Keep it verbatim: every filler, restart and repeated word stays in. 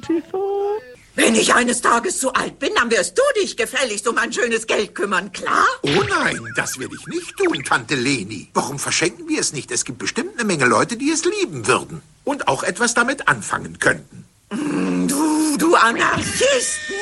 T V. Wenn ich eines Tages zu alt bin, dann wirst du dich gefälligst um ein schönes Geld kümmern, klar? Oh nein, das werde ich nicht tun, Tante Leni. Warum verschenken wir es nicht? Es gibt bestimmt eine Menge Leute, die es lieben würden. Und auch etwas damit anfangen könnten. Du, du Anarchist!